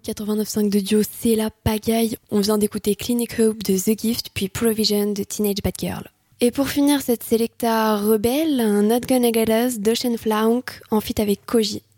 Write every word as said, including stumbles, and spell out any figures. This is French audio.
quatre-vingt-neuf virgule cinq de Dio, c'est la pagaille. On vient d'écouter Clinic Hope de The Gift, puis Provision de Teenage Bad Girl. Et pour finir cette sélecta rebelle, un Not Gonna Get Us d'Ocean Flaunk en feat avec Koji.